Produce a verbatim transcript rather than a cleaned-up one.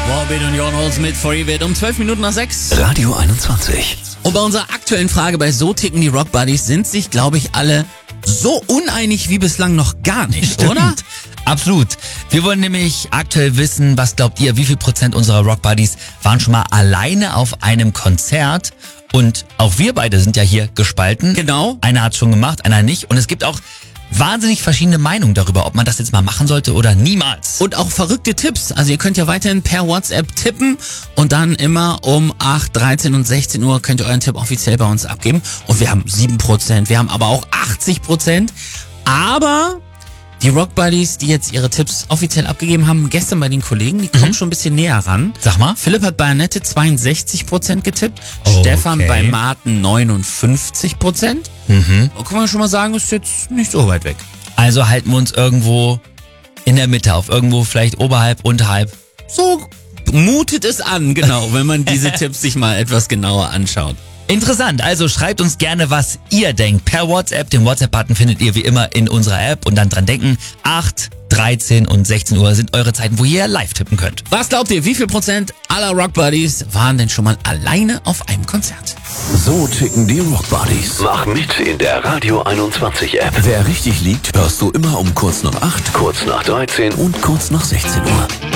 Morbid und Jon Holz mit For You wird um zwölf Minuten nach sechs. Radio einundzwanzig. Und bei unserer aktuellen Frage bei So ticken die Rock Buddies sind sich, glaube ich, alle so uneinig wie bislang noch gar nicht, Stimmt. oder? Absolut. Wir wollen nämlich aktuell wissen, was glaubt ihr, wie viel Prozent unserer Rock Buddies waren schon mal alleine auf einem Konzert? Und auch wir beide sind ja hier gespalten. Genau. Einer hat schon gemacht, einer nicht. Und es gibt auch wahnsinnig verschiedene Meinungen darüber, ob man das jetzt mal machen sollte oder niemals. Und auch verrückte Tipps. Also ihr könnt ja weiterhin per WhatsApp tippen und dann immer um acht, dreizehn und sechzehn Uhr könnt ihr euren Tipp offiziell bei uns abgeben. Und wir haben sieben Prozent, wir haben aber auch achtzig Prozent. Aber die Rock Buddies, die jetzt ihre Tipps offiziell abgegeben haben, gestern bei den Kollegen, die kommen schon ein bisschen näher ran. Sag mal. Philipp hat bei Annette zweiundsechzig Prozent getippt, Okay. Stefan bei Martin neunundfünfzig Prozent. Mhm. Da kann man schon mal sagen, ist jetzt nicht so weit weg. Also halten wir uns irgendwo in der Mitte auf. Irgendwo vielleicht oberhalb, unterhalb. So mutet es an, genau, wenn man diese Tipps sich mal etwas genauer anschaut. Interessant, also schreibt uns gerne, was ihr denkt. Per WhatsApp, den WhatsApp-Button findet ihr wie immer in unserer App. Und dann dran denken, acht, dreizehn und sechzehn Uhr sind eure Zeiten, wo ihr live tippen könnt. Was glaubt ihr, wie viel Prozent aller Rock Buddies waren denn schon mal alleine auf einem Konzert? So ticken die Rock Buddies. Mach mit in der Radio einundzwanzig App. Wer richtig liegt, hörst du immer um kurz nach acht, Kurz nach dreizehn und kurz nach sechzehn Uhr.